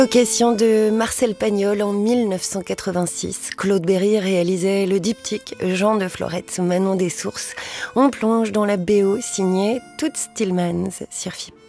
Vocation de Marcel Pagnol en 1986. Claude Berry réalisait le diptyque Jean de Florette, Manon des Sources. On plonge dans la BO signée Toots Thielemans sur FIP.